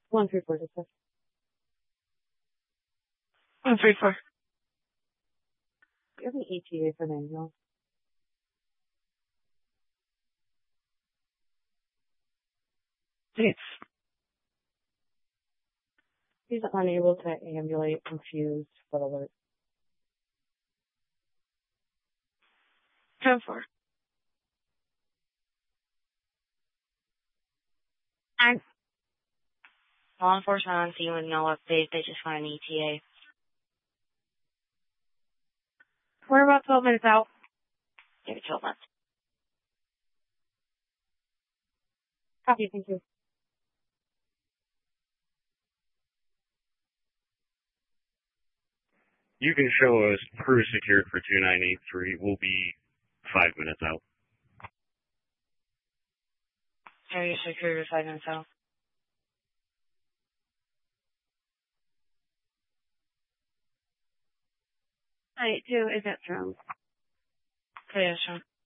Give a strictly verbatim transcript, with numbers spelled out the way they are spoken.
One three four dispatch. One three four. Do you have an E T A for the ambulance? Yes. He's unable to ambulate, confused, but alert. Ten four. I'm law enforcement on scene with no update. They just want an E T A. We're about twelve minutes out. Give it twelve months. Copy, thank you. You can show us crew secured for two nine eight three. We'll be five minutes out. Area security five minutes out. Alright, two is it from? Clear, sir.